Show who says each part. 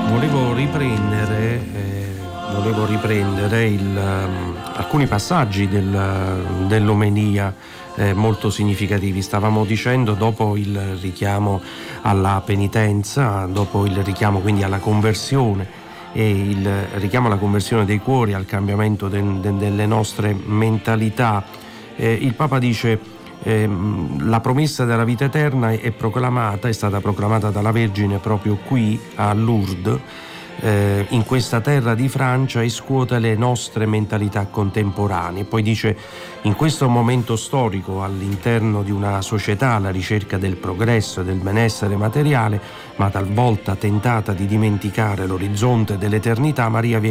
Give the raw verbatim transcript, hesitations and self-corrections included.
Speaker 1: volevo riprendere, eh, volevo riprendere il, um, alcuni passaggi del, dell'omelia eh, molto significativi. Stavamo dicendo, dopo il richiamo alla penitenza, dopo il richiamo quindi alla conversione e il richiamo alla conversione dei cuori, al cambiamento de, de, delle nostre mentalità, eh, il Papa dice: Eh, la promessa della vita eterna è proclamata, è stata proclamata dalla Vergine proprio qui a Lourdes, eh, in questa terra di Francia, e scuote le nostre mentalità contemporanee. Poi dice: in questo momento storico, all'interno di una società alla ricerca del progresso e del benessere materiale, ma talvolta tentata di dimenticare l'orizzonte dell'eternità, Maria viene